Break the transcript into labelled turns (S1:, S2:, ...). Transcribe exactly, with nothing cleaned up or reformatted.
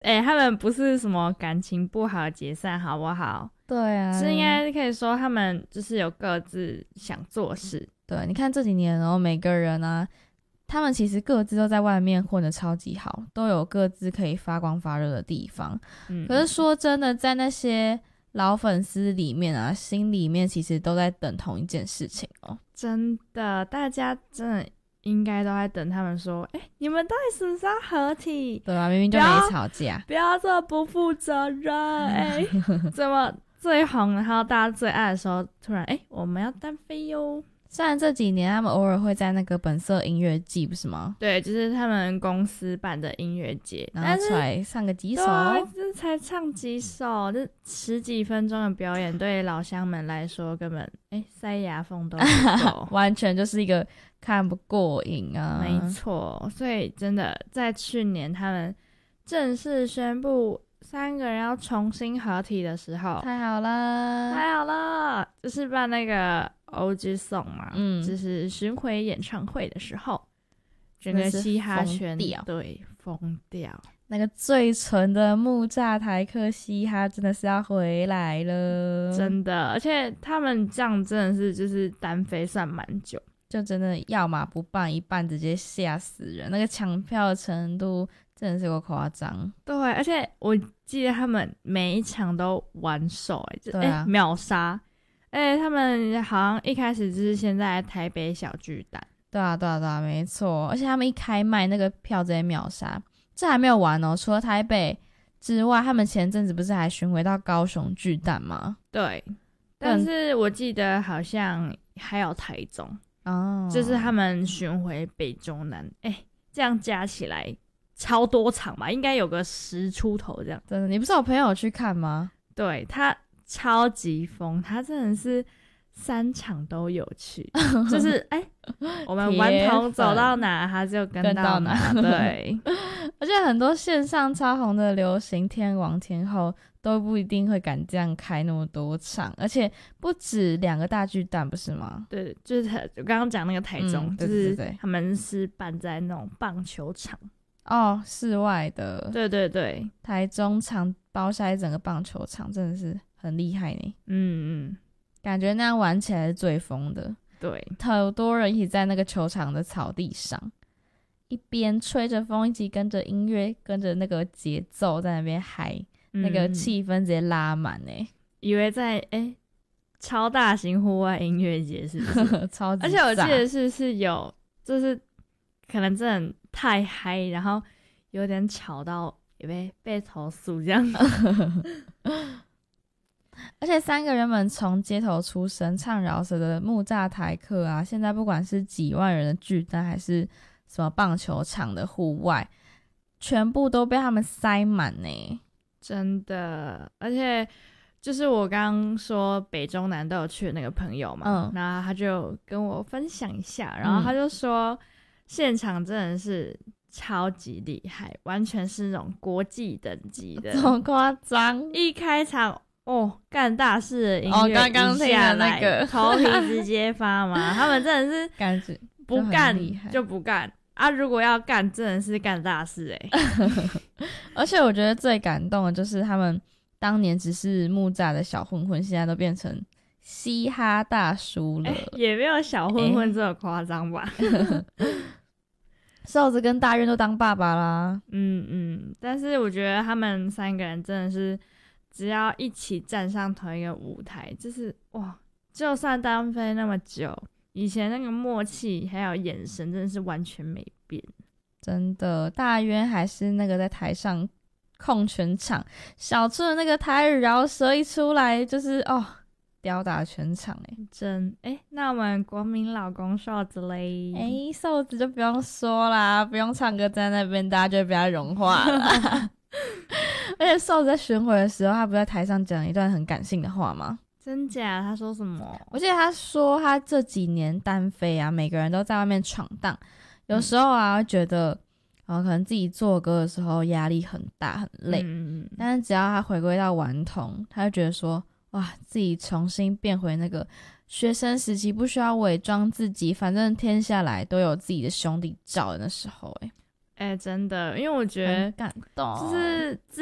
S1: 哎、欸，他们不是什么感情不好解散好不好？
S2: 对啊，
S1: 是应该可以说他们就是有各自想做事。
S2: 对，你看这几年，然后每个人啊，他们其实各自都在外面混得超级好，都有各自可以发光发热的地方。嗯，可是说真的，在那些老粉丝里面啊，心里面其实都在等同一件事情哦。
S1: 真的，大家真的应该都在等他们说，哎、欸，你们到底是不是要合体？
S2: 对啊，明明就没吵架，
S1: 不要这么不负责任！哎、欸，怎么最红，然后大家最爱的时候，突然哎、欸，我们要单飞哟。
S2: 虽然这几年他们偶尔会在那个本色音乐季，不是吗？
S1: 对，就是他们公司办的音乐节，
S2: 然后出来唱个几首，
S1: 对，这才唱几首，这十几分钟的表演，对老乡们来说根本哎塞牙缝都不够，
S2: 完全就是一个看不过瘾啊！
S1: 没错，所以真的在去年他们正式宣布三个人要重新合体的时候，
S2: 太好了，
S1: 太好了，就是办那个 O G Song 嘛，嗯，就是巡回演唱会的时候，整个嘻哈圈对疯掉，
S2: 那个最纯的木栅台客嘻哈真的是要回来了，
S1: 真的，而且他们这样真的是就是单飞算蛮久，
S2: 就真的要嘛不办一半直接吓死人，那个抢票的程度真的是够夸张。
S1: 对，而且我记得他们每一场都完售、欸，哎，
S2: 对啊，
S1: 秒杀。哎、欸，他们好像一开始就是先在台北小巨蛋。
S2: 对啊，对啊，对啊，没错。而且他们一开卖那个票直接秒杀。这还没有完哦，除了台北之外，他们前阵子不是还巡回到高雄巨蛋吗？
S1: 对，但是我记得好像还有台中
S2: 哦，
S1: 就是他们巡回北中南。哎、欸，这样加起来超多场吧，应该有个十出头这样。
S2: 真的，你不是有朋友去看吗？
S1: 对，他超级疯，他真的是三场都有去，就是哎、欸，我们顽童走到哪，他就跟到哪。对，
S2: 而且很多线上超红的流行天王天后都不一定会敢这样开那么多场，而且不止两个大巨蛋，不是吗？
S1: 对，就是我刚刚讲那个台中，
S2: 嗯、对对对对，
S1: 就是他们是办在那种棒球场。
S2: 哦，室外的，
S1: 对对对，
S2: 台中场包下一整个棒球场，真的是很厉害呢。
S1: 嗯嗯，
S2: 感觉那样玩起来是最疯的。
S1: 对，
S2: 好多人一起在那个球场的草地上，一边吹着风，一起跟着音乐，跟着那个节奏在那边嗨、嗯，那个气氛直接拉满呢。
S1: 以为在哎、欸、超大型户外音乐节是不是？
S2: 超级，
S1: 而且我记得是是有，就是可能真的太嗨，然后有点吵到也被被投诉这样。
S2: 而且三个原本从街头出身唱饶舌的木栅台客啊，现在不管是几万人的巨蛋，还是什么棒球场的户外，全部都被他们塞满呢。
S1: 真的，而且就是我刚刚说北中南都有去的那个朋友嘛，嗯，然后他就跟我分享一下，然后他就说、嗯、现场真的是超级厉害，完全是那种国际等级的，
S2: 这么夸张！
S1: 一开场哦，干大事的音乐，哦，
S2: 刚刚听的那个
S1: 头皮直接发麻，他们真的是
S2: 感觉
S1: 不干就不干啊！如果要干，真的是干大事哎、欸！
S2: 而且我觉得最感动的就是他们当年只是木栅的小混混，现在都变成嘻哈大叔了，欸、
S1: 也没有小混混这么夸张吧？
S2: 瘦子跟大院都当爸爸啦，
S1: 嗯嗯，但是我觉得他们三个人真的是。只要一起站上同一个舞台，就是哇！就算单飞那么久，以前那个默契还有眼神真的是完全没变。
S2: 真的，大渊还是那个在台上控全场，小春的那个台语饶舌一出来，就是哦，吊打全场哎、欸！
S1: 真哎、欸，那我们国民老公瘦子嘞？
S2: 哎、欸，瘦子就不用说啦，不用唱歌在那边，大家就比较融化了。而且瘦子在巡回的时候，他不在台上讲一段很感性的话吗？
S1: 真假？他说什么？
S2: 我记得他说他这几年单飞啊，每个人都在外面闯荡，有时候啊会觉得哦，可能自己做歌的时候压力很大很累，嗯嗯，但是只要他回归到顽童，他就觉得说哇，自己重新变回那个学生时期，不需要伪装自己，反正天下来都有自己的兄弟罩的那时候、欸，哎。
S1: 哎、欸，真的，因为我觉得
S2: 感动，
S1: 就是